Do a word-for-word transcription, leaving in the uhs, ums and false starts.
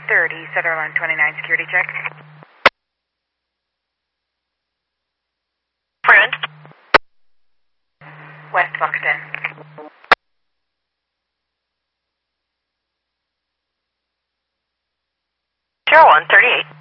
thirty, Sutherland twenty-nine, security check. Friend. West Buxton. zero one thirty-eight.